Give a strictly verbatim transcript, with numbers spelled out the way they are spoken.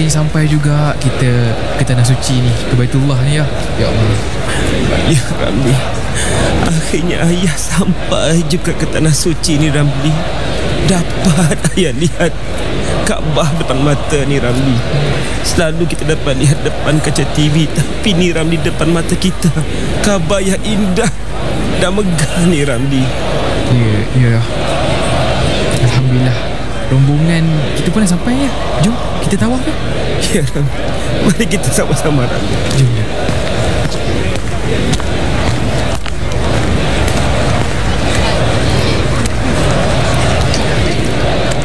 akhirnya sampai juga kita ke Tanah Suci ni, ke Baitullah ni ya. Ya Allah. Ya Ramli, akhirnya ayah sampai juga ke Tanah Suci ni Ramli. Dapat ayah lihat Kaabah depan mata ni Ramli. Selalu kita dapat lihat depan kaca T V, tapi ni Ramli depan mata kita. Kaabah yang indah dan megah ni Ramli. Ya, ya. Alhamdulillah, rombongan kita pun dah sampai ya. Jom kita tawaf ya. Ya Ramli, mari kita sama-sama Ramli. Jom ya.